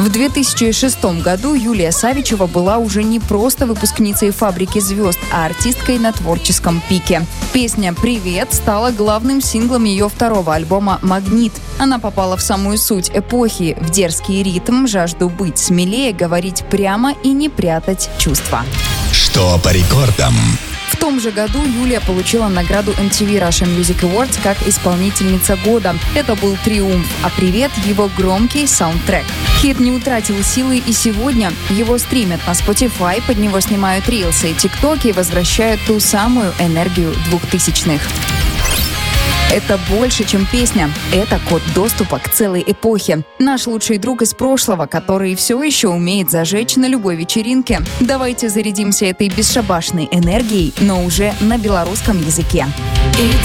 В 2006 году Юлия Савичева была уже не просто выпускницей «Фабрики звезд», а артисткой на творческом пике. Песня «Привет» стала главным синглом ее второго альбома «Магнит». Она попала в самую суть эпохи, в дерзкий ритм, жажду быть смелее, говорить прямо и не прятать чувства. Что по рекордам? В том же году Юлия получила награду MTV Russia Music Awards как исполнительница года. Это был триумф, а «Привет» — его громкий саундтрек. Хит не утратил силы и сегодня. Его стримят на Spotify, под него снимают рилсы и тиктоки и возвращают ту самую энергию 2000-х. Это больше, чем песня. Это код доступа к целой эпохе. Наш лучший друг из прошлого, который все еще умеет зажечь на любой вечеринке. Давайте зарядимся этой бесшабашной энергией, но уже на белорусском языке. И